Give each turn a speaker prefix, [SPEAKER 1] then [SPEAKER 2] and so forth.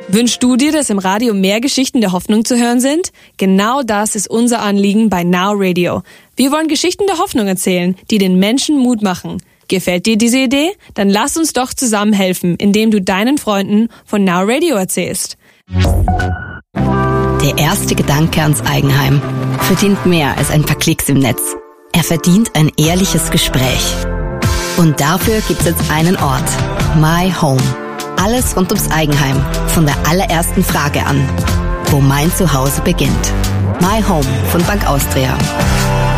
[SPEAKER 1] Wünschst du dir, dass im Radio mehr Geschichten der Hoffnung zu hören sind? Genau das ist unser Anliegen bei Now Radio. Wir wollen Geschichten der Hoffnung erzählen, die den Menschen Mut machen. Gefällt dir diese Idee? Dann lass uns doch zusammen helfen, indem du deinen Freunden von Now Radio erzählst.
[SPEAKER 2] Der erste Gedanke ans Eigenheim verdient mehr als ein paar Klicks im Netz. Er verdient ein ehrliches Gespräch. Und dafür gibt's jetzt einen Ort. My Home. Alles rund ums Eigenheim, von der allerersten Frage an, wo mein Zuhause beginnt. My Home von Bank Austria.